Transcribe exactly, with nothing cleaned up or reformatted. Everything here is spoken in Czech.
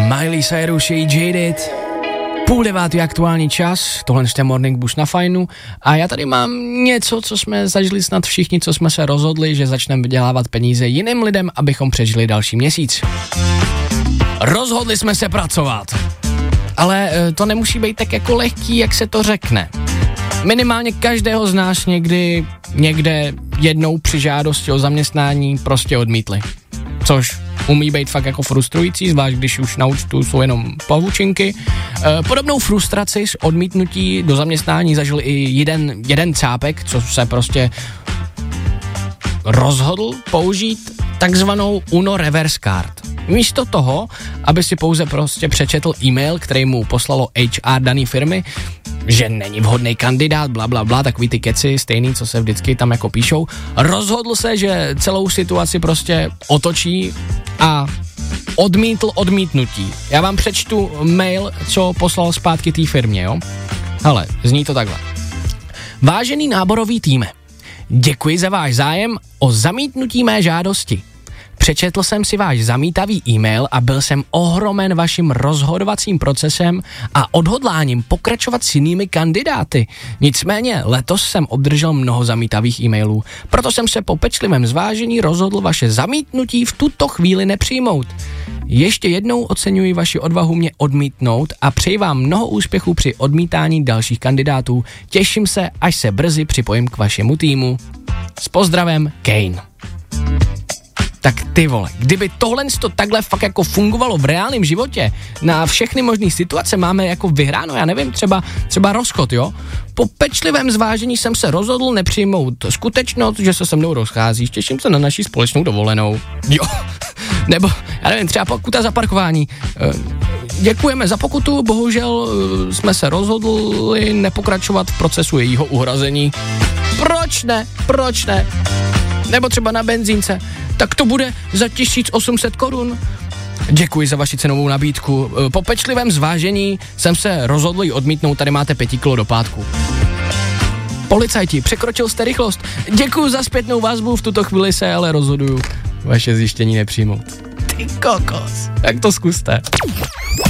Miley Cyrus, její Jaded. Půl devátý aktuální čas, tohle je Morning Boost na Fajnu a já tady mám něco, co jsme zažili snad všichni, co jsme se rozhodli, že začneme vydělávat peníze jiným lidem, abychom přežili další měsíc. Rozhodli jsme se pracovat, ale to nemusí být tak jako lehký, jak se to řekne. Minimálně každého z nás někdy, někde jednou při žádosti o zaměstnání prostě odmítli. Což umí být fakt jako frustrující, zvlášť když už na účtu jsou jenom pavučinky. E, podobnou frustraci z odmítnutí do zaměstnání zažil i jeden, jeden cápek, co se prostě rozhodl použít takzvanou Uno Reverse Card. Místo toho, aby si pouze prostě přečetl e-mail, který mu poslalo há er daný firmy, že není vhodný kandidát, bla, bla, bla, takový ty keci stejný, co se vždycky tam jako píšou, rozhodl se, že celou situaci prostě otočí a odmítl odmítnutí. Já vám přečtu mail, co poslal zpátky té firmě, jo? Hele, zní to takhle. Vážený náborový týme, děkuji za váš zájem o zamítnutí mé žádosti. Přečetl jsem si váš zamítavý e-mail a byl jsem ohromen vaším rozhodovacím procesem a odhodláním pokračovat s jinými kandidáty. Nicméně letos jsem obdržel mnoho zamítavých e-mailů, proto jsem se po pečlivém zvážení rozhodl vaše zamítnutí v tuto chvíli nepřijmout. Ještě jednou oceňuji vaši odvahu mě odmítnout a přeji vám mnoho úspěchů při odmítání dalších kandidátů. Těším se, až se brzy připojím k vašemu týmu. S pozdravem, Kane. Tak ty vole, kdyby tohle to takhle fakt jako fungovalo v reálném životě, na všechny možné situace máme jako vyhráno, já nevím, třeba, třeba rozchod, jo? Po pečlivém zvážení jsem se rozhodl nepřijmout skutečnost, že se se mnou rozcházíš, těším se na naši společnou dovolenou. Jo, nebo, já nevím, třeba pokuta za parkování. Děkujeme za pokutu, bohužel jsme se rozhodli nepokračovat v procesu jejího uhrazení. Proč ne? Proč ne? Nebo třeba na benzínce, tak to bude za tisíc osm set korun. Děkuji za vaši cenovou nabídku. Po pečlivém zvážení jsem se rozhodl ji odmítnout, tady máte pět kilo do pátku. Policajti, překročil jste rychlost. Děkuji za zpětnou vazbu, v tuto chvíli se ale rozhoduju vaše zjištění nepřijmout. Ty kokos, tak to zkuste.